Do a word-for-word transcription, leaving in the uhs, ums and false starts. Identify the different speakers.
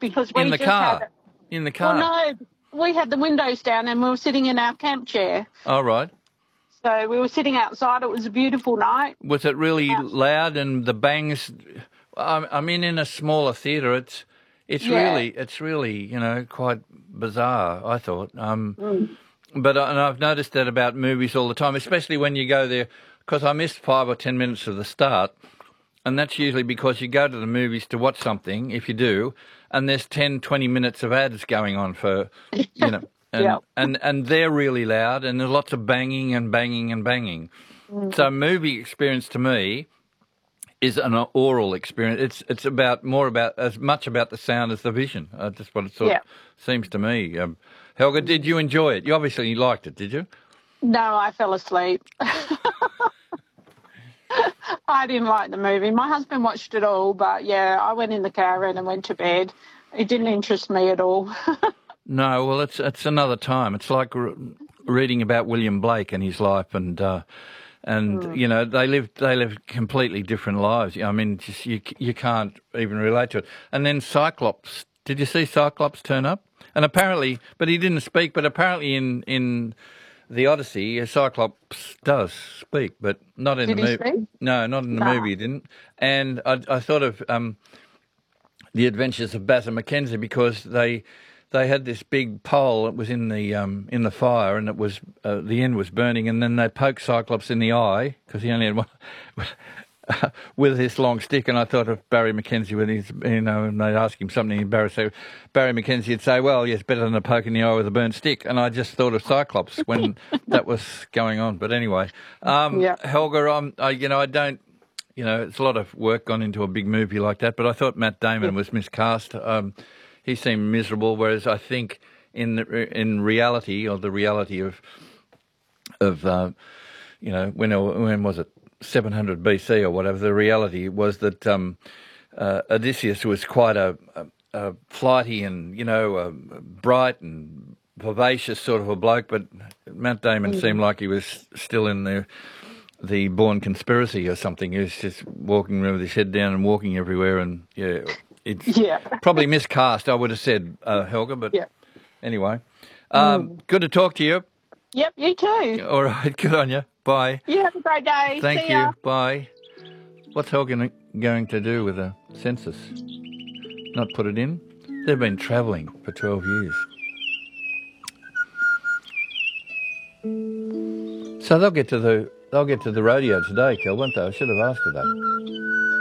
Speaker 1: because we
Speaker 2: In the
Speaker 1: just
Speaker 2: car?
Speaker 1: had...
Speaker 2: In the car?
Speaker 1: Well, no, we had the windows down and we were sitting in our camp chair.
Speaker 2: All right.
Speaker 1: So we were sitting outside. It was a beautiful night.
Speaker 2: Was it really loud and the bangs? I I mean, in a smaller theatre, it's it's
Speaker 1: Yeah.
Speaker 2: really it's really you know quite bizarre. I thought, um,
Speaker 1: Mm.
Speaker 2: but I- and I've noticed that about movies all the time, especially when you go there, because I missed five or ten minutes of the start, and that's usually because you go to the movies to watch something, if you do, and there's ten, twenty minutes of ads going on for, you know, and
Speaker 1: Yeah.
Speaker 2: and, and they're really loud, and there's lots of banging and banging and banging.
Speaker 1: Mm.
Speaker 2: So movie experience to me is an oral experience. It's it's about more about as much about the sound as the vision. Uh, that's what it sort
Speaker 1: Yeah.
Speaker 2: of seems to me. Um, Helga, did you enjoy it? You obviously liked it, did you?
Speaker 1: No, I fell asleep. I didn't like the movie. My husband watched it all, but yeah, I went in the car and went to bed. It didn't interest me at all.
Speaker 2: No, well, it's it's another time. It's like re- reading about William Blake and his life, and uh, and
Speaker 1: Mm.
Speaker 2: you know they live they live completely different lives. I mean, just you you can't even relate to it. And then Cyclops. Did you see Cyclops turn up? And apparently, but he didn't speak. But apparently, in in the Odyssey, a Cyclops does speak, but not in
Speaker 1: Did
Speaker 2: the
Speaker 1: he
Speaker 2: movie.
Speaker 1: speak?
Speaker 2: No, not in the
Speaker 1: Nah.
Speaker 2: movie. He didn't. And I, I thought of um, the Adventures of Basil Mackenzie because they they had this big pole that was in the um, in the fire, and it was uh, the end was burning, and then they poked Cyclops in the eye because he only had one. with his long stick, and I thought of Barry Mackenzie when he's, you know, and they'd ask him something, and Barry, say, Barry Mackenzie would say, well, yes, better than a poke in the eye with a burnt stick. And I just thought of Cyclops when that was going on. But anyway, um,
Speaker 1: Yeah.
Speaker 2: Helga, I'm, I, you know, I don't, you know, it's a lot of work gone into a big movie like that, but I thought Matt Damon was miscast. Um, he seemed miserable, whereas I think in the, in reality, or the reality of, of uh, you know, when, when was it? seven hundred B C or whatever, the reality was that um, uh, Odysseus was quite a, a, a flighty and, you know, a bright and vivacious sort of a bloke, but Matt Damon
Speaker 1: Mm.
Speaker 2: seemed like he was still in the the Bourne Conspiracy or something. He was just walking around with his head down and walking everywhere, and, yeah, it's
Speaker 1: Yeah.
Speaker 2: probably miscast, I would have said, uh, Helga, but
Speaker 1: Yeah.
Speaker 2: anyway. Um,
Speaker 1: Mm.
Speaker 2: Good to talk to you.
Speaker 1: Yep, you too.
Speaker 2: All right, good on you. Bye.
Speaker 1: You have a great day.
Speaker 2: Thank
Speaker 1: See
Speaker 2: you.
Speaker 1: ya.
Speaker 2: Bye. What's Helga going to do with a census? Not put it in? They've been travelling for twelve years. So they'll get to the they'll get to the rodeo today, Kel, won't they? I should have asked her that.